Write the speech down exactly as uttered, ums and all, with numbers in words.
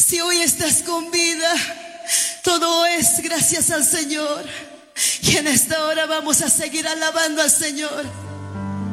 Si hoy estás con vida, todo es gracias al Señor. Y en esta hora vamos a seguir alabando al Señor.